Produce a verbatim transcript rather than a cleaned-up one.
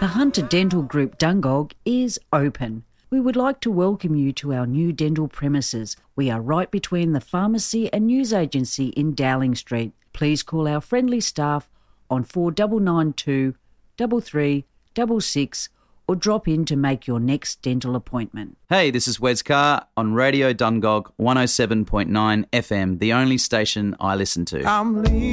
The Hunter Dental Group Dungog is open. We would like to welcome you to our new dental premises. We are right between the pharmacy and news agency in Dowling Street. Please call our friendly staff on four nine nine two, three three six six or drop in to make your next dental appointment. Hey, this is Wes Carr on Radio Dungog one oh seven point nine F M, the only station I listen to. I'm